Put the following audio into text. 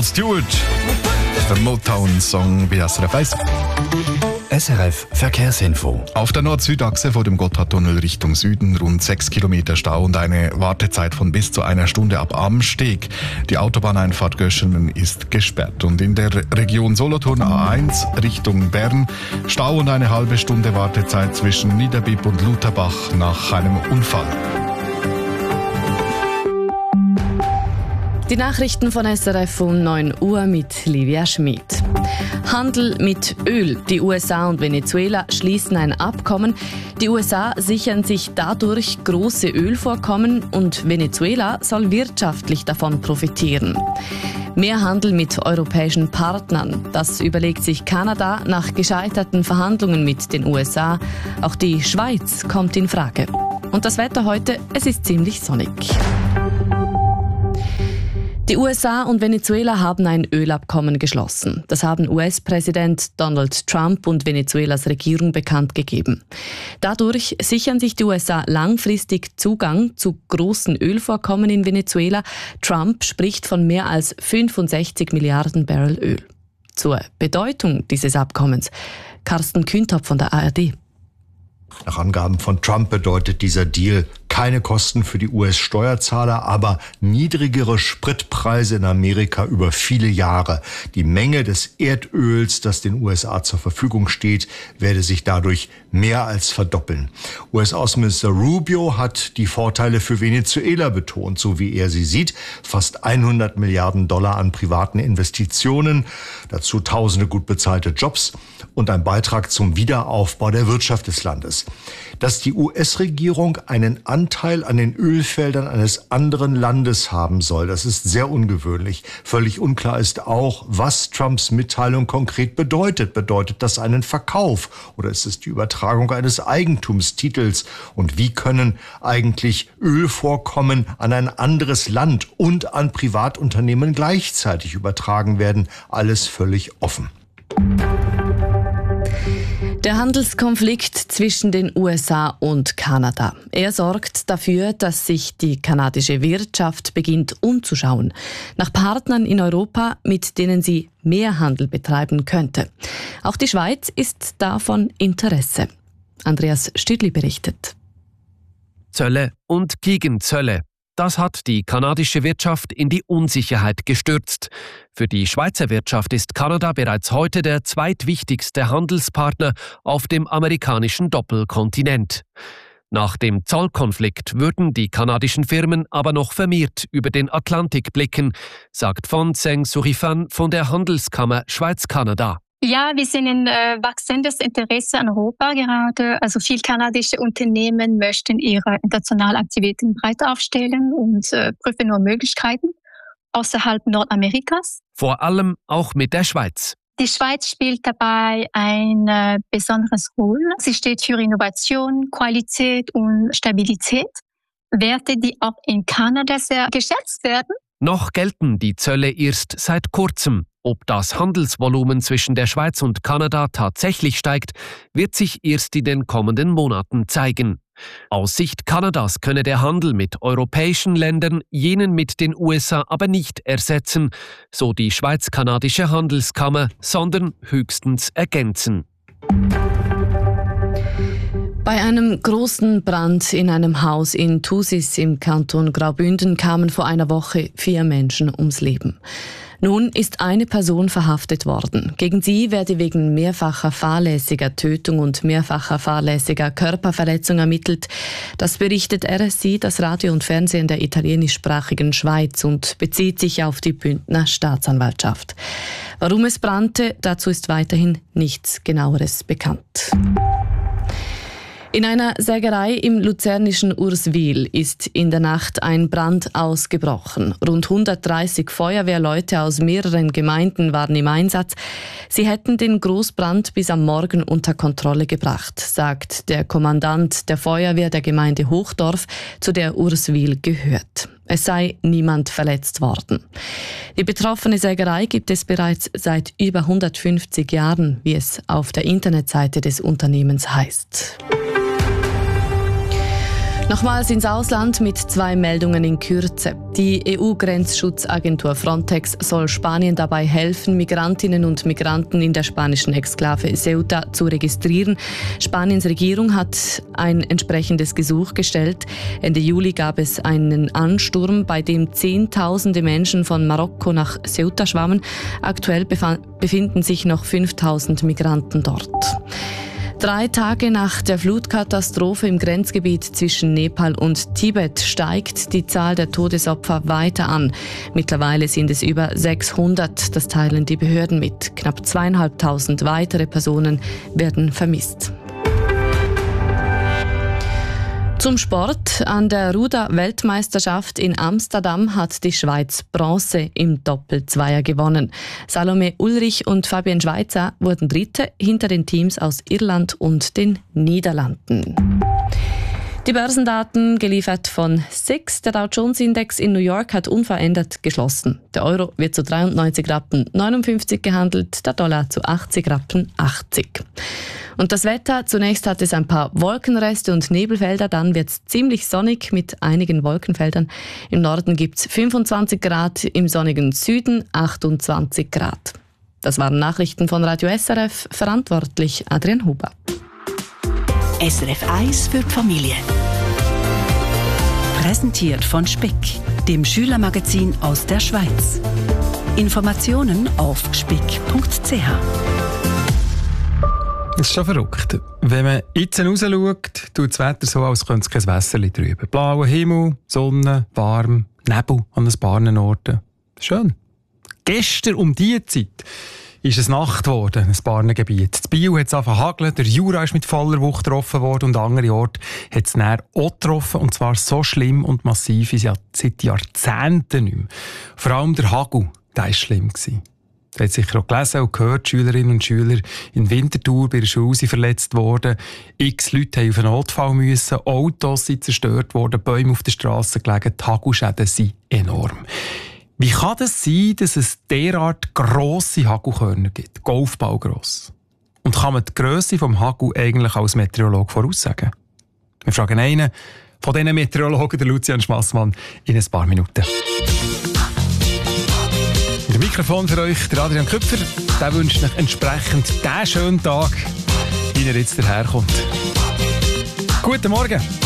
Rod Stewart. Der Motown-Song bei SRF 1. SRF Verkehrsinfo. Auf der Nord-Süd-Achse vor dem Gotthardtunnel Richtung Süden rund 6 Kilometer Stau und eine Wartezeit von bis zu einer Stunde ab Amsteg. Die Autobahneinfahrt Göschenen ist gesperrt. Und in der Region Solothurn A1 Richtung Bern Stau und eine halbe Stunde Wartezeit zwischen Niederbipp und Lutherbach nach einem Unfall. Die Nachrichten von SRF um 9 Uhr mit Livia Schmid. Handel mit Öl. Die USA und Venezuela schließen ein Abkommen. Die USA sichern sich dadurch große Ölvorkommen und Venezuela soll wirtschaftlich davon profitieren. Mehr Handel mit europäischen Partnern. Das überlegt sich Kanada nach gescheiterten Verhandlungen mit den USA. Auch die Schweiz kommt in Frage. Und das Wetter heute, es ist ziemlich sonnig. Die USA und Venezuela haben ein Ölabkommen geschlossen. Das haben US-Präsident Donald Trump und Venezuelas Regierung bekannt gegeben. Dadurch sichern sich die USA langfristig Zugang zu großen Ölvorkommen in Venezuela. Trump spricht von mehr als 65 Milliarden Barrel Öl. Zur Bedeutung dieses Abkommens. Carsten Kühntop von der ARD. Nach Angaben von Trump bedeutet dieser Deal keine Kosten für die US-Steuerzahler, aber niedrigere Spritpreise in Amerika über viele Jahre. Die Menge des Erdöls, das den USA zur Verfügung steht, werde sich dadurch mehr als verdoppeln. US-Außenminister Rubio hat die Vorteile für Venezuela betont, so wie er sie sieht. Fast 100 Milliarden Dollar an privaten Investitionen, dazu tausende gut bezahlte Jobs und ein Beitrag zum Wiederaufbau der Wirtschaft des Landes. Dass die US-Regierung einen Anteil an den Ölfeldern eines anderen Landes haben soll, das ist sehr ungewöhnlich. Völlig unklar ist auch, was Trumps Mitteilung konkret bedeutet. Bedeutet das einen Verkauf oder ist es die Übertragung eines Eigentumstitels? Und wie können eigentlich Ölvorkommen an ein anderes Land und an Privatunternehmen gleichzeitig übertragen werden? Alles völlig offen. Der Handelskonflikt zwischen den USA und Kanada. Er sorgt dafür, dass sich die kanadische Wirtschaft beginnt umzuschauen nach Partnern in Europa, mit denen sie mehr Handel betreiben könnte. Auch die Schweiz ist davon Interesse. Andreas Stüdli berichtet. Zölle und Gegenzölle. Das hat die kanadische Wirtschaft in die Unsicherheit gestürzt. Für die Schweizer Wirtschaft ist Kanada bereits heute der zweitwichtigste Handelspartner auf dem amerikanischen Doppelkontinent. Nach dem Zollkonflikt würden die kanadischen Firmen aber noch vermehrt über den Atlantik blicken, sagt Fon Zeng Surifan von der Handelskammer Schweiz-Kanada. Ja, wir sehen ein wachsendes Interesse an Europa gerade. Also viele kanadische Unternehmen möchten ihre internationalen Aktivitäten breiter aufstellen und prüfen nur Möglichkeiten außerhalb Nordamerikas. Vor allem auch mit der Schweiz. Die Schweiz spielt dabei ein besonderes Rolle. Sie steht für Innovation, Qualität und Stabilität. Werte, die auch in Kanada sehr geschätzt werden. Noch gelten die Zölle erst seit kurzem. Ob das Handelsvolumen zwischen der Schweiz und Kanada tatsächlich steigt, wird sich erst in den kommenden Monaten zeigen. Aus Sicht Kanadas könne der Handel mit europäischen Ländern jenen mit den USA aber nicht ersetzen, so die Schweiz-Kanadische Handelskammer, sondern höchstens ergänzen. Bei einem großen Brand in einem Haus in Thusis im Kanton Graubünden kamen vor einer Woche 4 Menschen ums Leben. Nun ist eine Person verhaftet worden. Gegen sie werde wegen mehrfacher fahrlässiger Tötung und mehrfacher fahrlässiger Körperverletzung ermittelt. Das berichtet RSI, das Radio und Fernsehen der italienischsprachigen Schweiz, und bezieht sich auf die Bündner Staatsanwaltschaft. Warum es brannte, dazu ist weiterhin nichts Genaueres bekannt. In einer Sägerei im luzernischen Urswil ist in der Nacht ein Brand ausgebrochen. Rund 130 Feuerwehrleute aus mehreren Gemeinden waren im Einsatz. Sie hätten den Großbrand bis am Morgen unter Kontrolle gebracht, sagt der Kommandant der Feuerwehr der Gemeinde Hochdorf, zu der Urswil gehört. Es sei niemand verletzt worden. Die betroffene Sägerei gibt es bereits seit über 150 Jahren, wie es auf der Internetseite des Unternehmens heißt. Nochmals ins Ausland mit 2 Meldungen in Kürze. Die EU-Grenzschutzagentur Frontex soll Spanien dabei helfen, Migrantinnen und Migranten in der spanischen Exklave Ceuta zu registrieren. Spaniens Regierung hat ein entsprechendes Gesuch gestellt. Ende Juli gab es einen Ansturm, bei dem Zehntausende Menschen von Marokko nach Ceuta schwammen. Aktuell befinden sich noch 5000 Migranten dort. 3 Tage nach der Flutkatastrophe im Grenzgebiet zwischen Nepal und Tibet steigt die Zahl der Todesopfer weiter an. Mittlerweile sind es über 600, das teilen die Behörden mit. Knapp 2500 weitere Personen werden vermisst. Zum Sport. An der Ruder-Weltmeisterschaft in Amsterdam hat die Schweiz Bronze im Doppelzweier gewonnen. Salome Ulrich und Fabienne Schweizer wurden Dritte hinter den Teams aus Irland und den Niederlanden. Die Börsendaten geliefert von SIX. Der Dow Jones Index in New York hat unverändert geschlossen. Der Euro wird zu 93,59 gehandelt, der Dollar zu 80,80. Und das Wetter, zunächst hat es ein paar Wolkenreste und Nebelfelder, dann wird es ziemlich sonnig mit einigen Wolkenfeldern. Im Norden gibt es 25 Grad, im sonnigen Süden 28 Grad. Das waren Nachrichten von Radio SRF, verantwortlich Adrian Huber. SRF 1 für die Familie. Präsentiert von Speck, dem Schülermagazin aus der Schweiz. Informationen auf speck.ch. Das ist schon verrückt. Wenn man jetzt rausschaut, tut das Wetter so, als könnte es kein Wässerchen drüber. Blauer Himmel, Sonne, warm, Nebel an ein paar Orten. Schön. Gestern um diese Zeit ist es Nacht geworden in ein paar Gebieten. In Biel hat es angefangen zu hageln, der Jura ist mit voller Wucht getroffen worden und andere Orte hat es näher auch getroffen. Und zwar so schlimm und massiv ist ja seit Jahrzehnten nicht mehr. Vor allem der Hagel, der war schlimm. Da hat sicher auch gelesen und gehört, Schülerinnen und Schüler in Winterthur bei der Schule sind verletzt worden. X Leute haben auf einen Notfall müssen, Autos sind zerstört worden, Bäume auf der Straße gelegen, die Hagelschäden sind enorm. Wie kann es sein, dass es derart grosse Hagelkörner gibt, Golfball gross? Und kann man die Grösse des Hagel eigentlich als Meteorologe voraussagen? Wir fragen einen von diesen Meteorologen, den Lucian Schmassmann, in ein paar Minuten. Mit dem Mikrofon für euch, der Adrian Köpfer. Der wünscht euch entsprechend diesen schönen Tag, wie er jetzt daherkommt. Guten Morgen!